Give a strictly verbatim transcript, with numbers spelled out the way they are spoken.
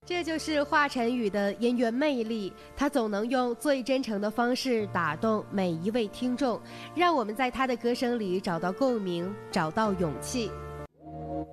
这就是华晨宇的音乐魅力，他总能用最真诚的方式打动每一位听众，让我们在他的歌声里找到共鸣，找到勇气。